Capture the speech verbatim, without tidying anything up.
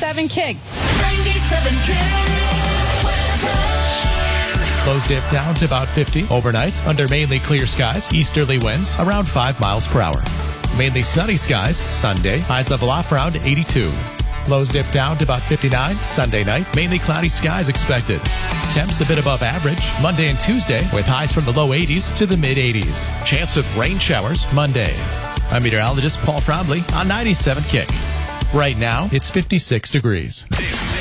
ninety-seven Kick. ninety-seven Lows dip down to about fifty overnight under mainly clear skies. Easterly winds around five miles per hour. Mainly sunny skies Sunday. Highs level off around eighty-two. Lows dip down to about fifty-nine Sunday night. Mainly cloudy skies expected. Temps a bit above average Monday and Tuesday with highs from the low eighties to the mid eighties. Chance of rain showers Monday. I'm meteorologist Paul Fromley on ninety-seven Kick. Right now, it's fifty-six degrees.